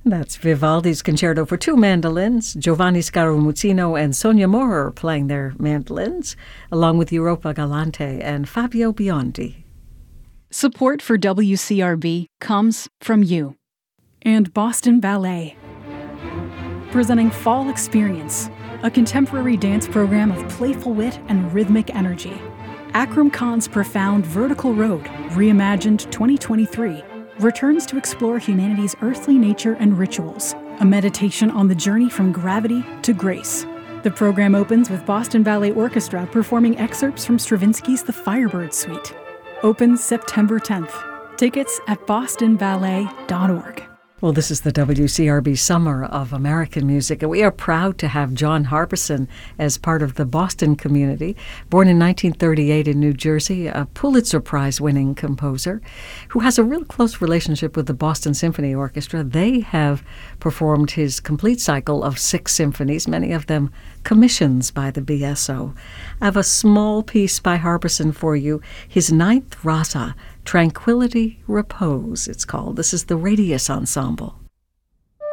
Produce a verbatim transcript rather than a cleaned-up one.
That's Vivaldi's Concerto for Two Mandolins. Giovanni Scaramuzzino and Sonia Maurer playing their mandolins, along with Europa Galante and Fabio Biondi. Support for W C R B comes from you. And Boston Ballet. Presenting Fall Experience, a contemporary dance program of playful wit and rhythmic energy. Akram Khan's profound Vertical Road, reimagined twenty twenty-three, returns to explore humanity's earthly nature and rituals, a meditation on the journey from gravity to grace. The program opens with Boston Ballet Orchestra performing excerpts from Stravinsky's The Firebird Suite. Opens September tenth. Tickets at boston ballet dot org. Well, this is the W C R B Summer of American Music, and we are proud to have John Harbison as part of the Boston community. Born in nineteen thirty-eight in New Jersey, a Pulitzer Prize-winning composer who has a real close relationship with the Boston Symphony Orchestra. They have performed his complete cycle of six symphonies, many of them commissions by the B S O. I have a small piece by Harbison for you, his ninth rasa, Tranquility Repose, it's called. This is the Radius Ensemble.